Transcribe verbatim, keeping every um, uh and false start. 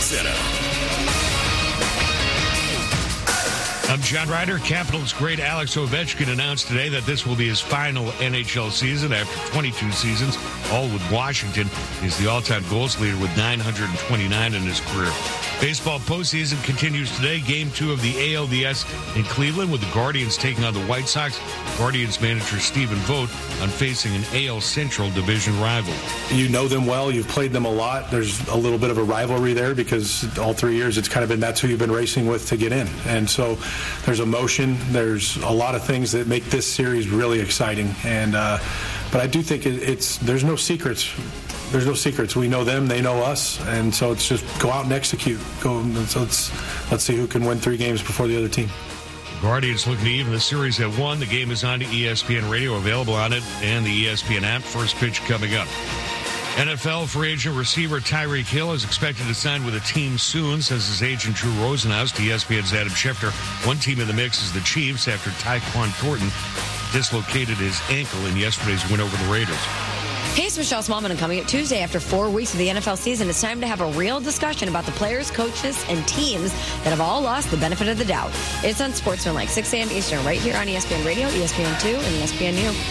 Center. I'm John Ryder. Capitals great Alex Ovechkin announced today that this will be his final N H L season after twenty-two seasons, all with Washington. He's the all-time goals leader with nine hundred twenty-nine in his career. Baseball postseason continues today. Game two of the A L D S in Cleveland with the Guardians taking on the White Sox. Guardians manager Stephen Vogt on facing an A L Central division rival. You know them well. You've played them a lot. There's a little bit of a rivalry there because all three years it's kind of been that's who you've been racing with to get in. And so there's emotion. There's a lot of things that make this series really exciting. And uh, but I do think it, it's there's no secrets. There's no secrets. We know them, they know us, and so it's just go out and execute. Go. So let's let's see who can win three games before the other team. Guardians looking to even the series at one. The game is on to E S P N Radio, available on it, and the E S P N app. First pitch coming up. N F L free agent receiver Tyreek Hill is expected to sign with a team soon, says his agent Drew Rosenhaus. E S P N's Adam Schefter. One team in the mix is the Chiefs after Tyquan Thornton dislocated his ankle in yesterday's win over the Raiders. Hey, it's Michelle Smallman, and coming up Tuesday after four weeks of the N F L season, it's time to have a real discussion about the players, coaches, and teams that have all lost the benefit of the doubt. It's on Sportsman like six a.m. Eastern right here on E S P N Radio, E S P N two, and E S P N U.